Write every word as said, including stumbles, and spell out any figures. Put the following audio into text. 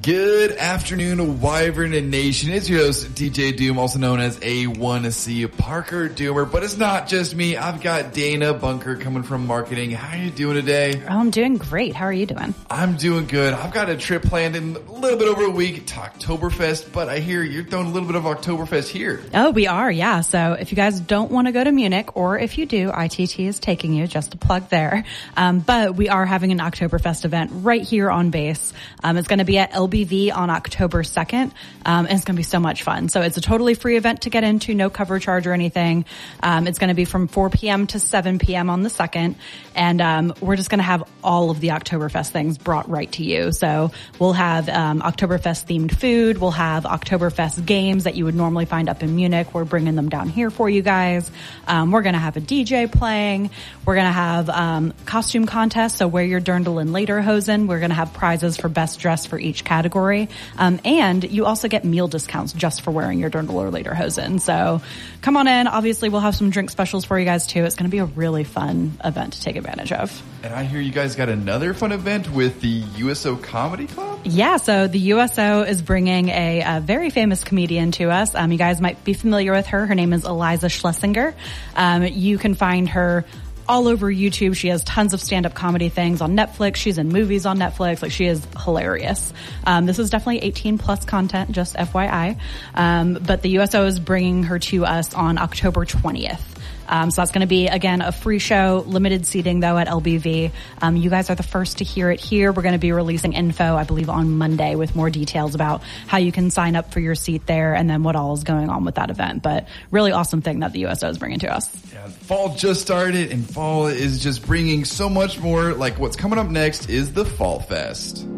Good afternoon, Wyvern Nation. It's your host, D J Doom, also known as A one C Parker Doomer. But it's not just me. I've got Dana Bunker coming from marketing. How are you doing today? Oh, I'm doing great. How are you doing? I'm doing good. I've got a trip planned in a little bit over a week to Oktoberfest, but I hear you're throwing a little bit of Oktoberfest here. Oh, we are, yeah. So if you guys don't want to go to Munich, or if you do, I T T is taking you, just a plug there. Um, but we are having an Oktoberfest event right here on base. Um, it's going to be at L B V on October second, um, and it's going to be so much fun. So it's a totally free event to get into, no cover charge or anything. Um, it's going to be from four p.m. to seven p.m. on the second, and um, we're just going to have all of the Oktoberfest things brought right to you. So we'll have um, Oktoberfest themed food. We'll have Oktoberfest games that you would normally find up in Munich. We're bringing them down here for you guys. Um, we're going to have a D J playing. We're going to have um, costume contests. So wear your Dirndl and Lederhosen. We're going to have prizes for best dress for each category. Um, and you also get meal discounts just for wearing your Dirndl or Lederhosen. So come on in. Obviously, we'll have some drink specials for you guys too. It's going to be a really fun event to take advantage of. And I hear you guys got another fun event with the U S O Comedy Club? Yeah, so the U S O is bringing a, a very famous comedian to us. Um, you guys might be familiar with her. Her name is Eliza Schlesinger. Um, you can find her all over YouTube. She has tons of stand-up comedy things on Netflix. She's in movies on Netflix. Like, she is hilarious. Um, this is definitely eighteen plus content, just F Y I. Um, but the U S O is bringing her to us on October twentieth. Um, so that's going to be, again, a free show, limited seating though at L B V. Um, you guys are the first to hear it here. We're going to be releasing info, I believe, on Monday with more details about how you can sign up for your seat there and then what all is going on with that event. But really awesome thing that the U S O is bringing to us. Yeah, fall just started, and fall is just bringing so much more. Like, what's coming up next is the Fall Fest.